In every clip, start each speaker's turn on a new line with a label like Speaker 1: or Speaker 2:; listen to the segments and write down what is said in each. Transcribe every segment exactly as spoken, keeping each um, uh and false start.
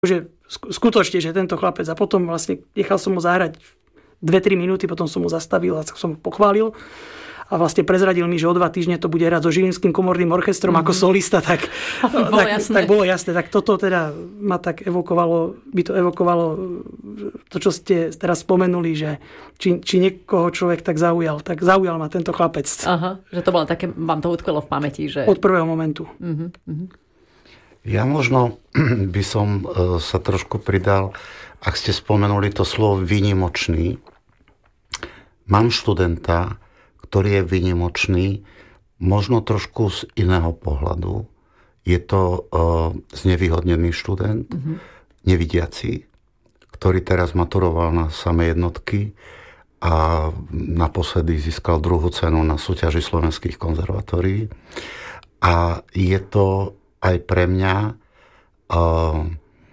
Speaker 1: že skutočne, že tento chlapec, a potom vlastne nechal som ho zahrať dve tri minúty, potom som ho zastavil a som ho pochválil a vlastne prezradil mi, že o dva týždne to bude hrať so Žilinským komorným orchestrom mm-hmm. ako solista, tak
Speaker 2: bolo
Speaker 1: tak,
Speaker 2: jasné.
Speaker 1: tak bolo jasné. Tak toto teda ma tak evokovalo, by to evokovalo to, čo ste teraz spomenuli, že či, či niekoho človek tak zaujal, tak zaujal ma tento chlapec.
Speaker 2: Aha, že to bolo také, vám to utkvelo v pamäti, že...
Speaker 1: Od prvého momentu.
Speaker 2: Uh-huh.
Speaker 3: Ja možno by som sa trošku pridal, ak ste spomenuli to slovo výnimočný. Mám študenta, ktorý je výnimočný, možno trošku z iného pohľadu. Je to uh, znevýhodnený študent, uh-huh. nevidiaci, ktorý teraz maturoval na samé jednotky a naposledy získal druhú cenu na súťaži slovenských konzervatórií. A je to aj pre mňa... Uh,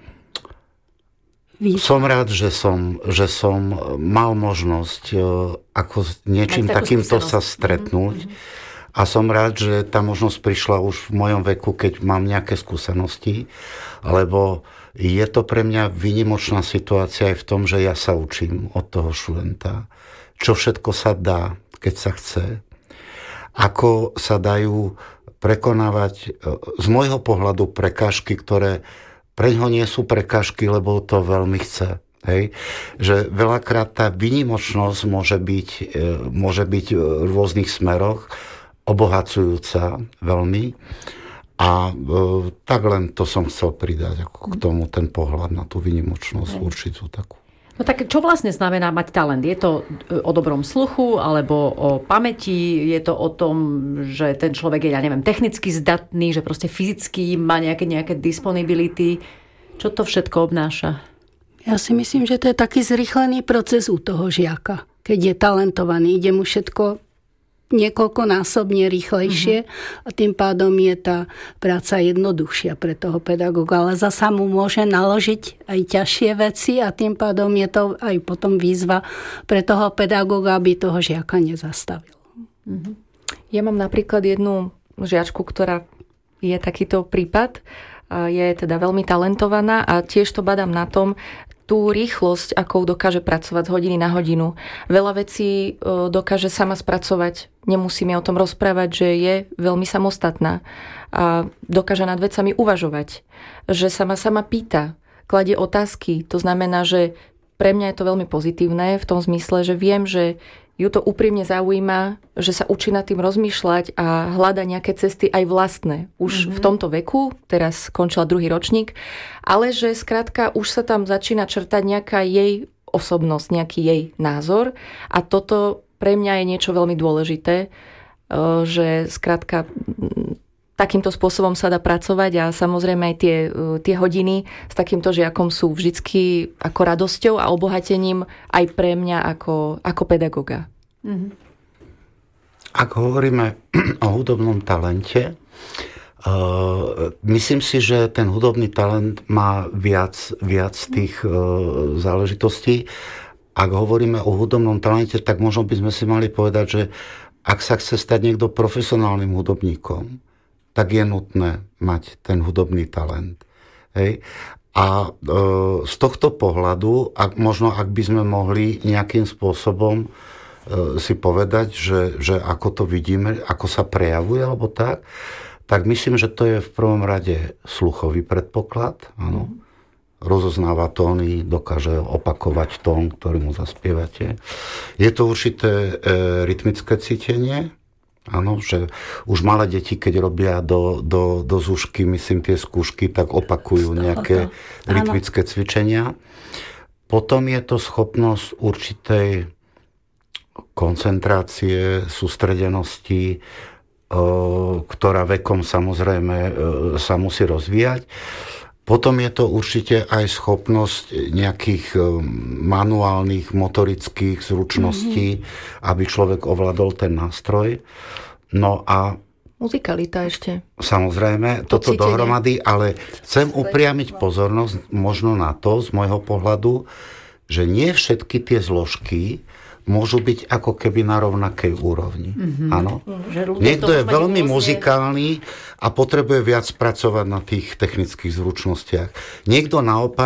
Speaker 3: Som rád, že som, že som mal možnosť uh, ako s niečím takýmto sa stretnúť. Mm-hmm. A som rád, že tá možnosť prišla už v mojom veku, keď mám nejaké skúsenosti, lebo je to pre mňa výnimočná situácia aj v tom, že ja sa učím od toho študenta, čo všetko sa dá, keď sa chce, ako sa dajú prekonávať z môjho pohľadu prekážky, ktoré pre ňoho nie sú prekážky, lebo to veľmi chce. Hej? Že veľakrát tá výnimočnosť môže byť, môže byť v rôznych smeroch obohacujúca veľmi. A e, tak len to som chcel pridať ako k tomu ten pohľad na tú výnimočnosť určitú takú.
Speaker 2: No tak čo vlastne znamená mať talent? Je to o dobrom sluchu, alebo o pamäti? Je to o tom, že ten človek je, ja neviem, technicky zdatný, že proste fyzicky má nejaké, nejaké disponibility? Čo to všetko obnáša?
Speaker 4: Ja si myslím, že to je taký zrýchlený proces u toho žiaka. Keď je talentovaný, ide mu všetko niekoľkonásobne rýchlejšie uh-huh. a tým pádom je tá práca jednoduchšia pre toho pedagóga, ale zasa mu môže naložiť aj ťažšie veci a tým pádom je to aj potom výzva pre toho pedagóga, aby toho žiaka nezastavil.
Speaker 5: Uh-huh. Ja mám napríklad jednu žiačku, ktorá je takýto prípad, je teda veľmi talentovaná a tiež to badám na tom, tú rýchlosť, akou dokáže pracovať z hodiny na hodinu. Veľa vecí dokáže sama spracovať. Nemusíme o tom rozprávať, že je veľmi samostatná. A dokáže nad vecami uvažovať. Že sa ma sama pýta, kladie otázky. To znamená, že pre mňa je to veľmi pozitívne v tom zmysle, že viem, že ju to úprimne zaujíma, že sa učí nad tým rozmýšľať a hľada nejaké cesty aj vlastné. Už mm-hmm. v tomto veku, teraz skončila druhý ročník, ale že skrátka už sa tam začína črtať nejaká jej osobnosť, nejaký jej názor a toto pre mňa je niečo veľmi dôležité, že skrátka takýmto spôsobom sa dá pracovať a samozrejme aj tie, tie hodiny s takýmto žiakom sú vždycky ako radosťou a obohatením aj pre mňa ako, ako pedagóga. Mm-hmm.
Speaker 3: Ak hovoríme o hudobnom talente, uh, myslím si, že ten hudobný talent má viac, viac tých uh, záležitostí. Ak hovoríme o hudobnom talente, tak možno by sme si mali povedať, že ak sa chce stať niekto profesionálnym hudobníkom, tak je nutné mať ten hudobný talent. Hej. A e, z tohto pohľadu, ak, možno ak by sme mohli nejakým spôsobom e, si povedať, že, že ako to vidíme, ako sa prejavuje, alebo tak, tak myslím, že to je v prvom rade sluchový predpoklad. Áno. Rozoznáva tóny, dokáže opakovať tón, ktorý mu zaspievate. Je to určité e, rytmické cítenie. Áno, že už malé deti, keď robia do, do, do zúšky, myslím, tie skúšky, tak opakujú nejaké rytmické cvičenia. Potom je to schopnosť určitej koncentrácie, sústredenosti, ktorá vekom samozrejme sa musí rozvíjať. Potom je to určite aj schopnosť nejakých manuálnych, motorických zručností, mm-hmm. aby človek ovládol ten nástroj. No a...
Speaker 5: Muzikalita ešte.
Speaker 3: Samozrejme, to toto cítenie. Dohromady, ale chcem upriamiť pozornosť možno na to, z môjho pohľadu, že nie všetky tie zložky môžu byť ako keby na rovnakej úrovni. Mm-hmm. Áno.
Speaker 2: Mm-hmm.
Speaker 3: Niekto je veľmi muzikálny a potrebuje viac pracovať na tých technických zručnostiach. Niekto naopak